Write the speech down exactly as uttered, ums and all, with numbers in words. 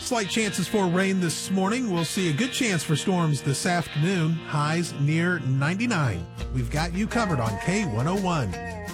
Slight chances for rain this morning. We'll see a good chance for storms this afternoon. Highs near ninety-nine. We've got you covered on K one oh one.